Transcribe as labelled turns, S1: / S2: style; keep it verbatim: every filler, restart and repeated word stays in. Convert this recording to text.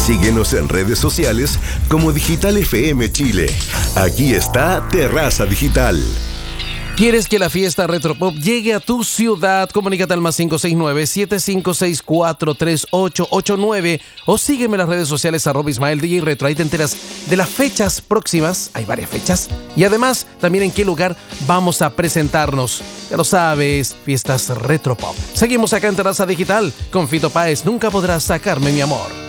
S1: Síguenos en redes sociales como Digital F M Chile. Aquí está Terraza Digital.
S2: ¿Quieres que la fiesta Retropop llegue a tu ciudad? Comunícate al más cinco seis nueve, siete cinco seis cuatro, tres ocho ocho nueve o sígueme en las redes sociales arroba Ismael D J Retro. Ahí te enteras de las fechas próximas, hay varias fechas, y además también en qué lugar vamos a presentarnos. Ya lo sabes, fiestas Retropop. Seguimos acá en Terraza Digital con Fito Páez, Nunca Podrás Sacarme Mi Amor.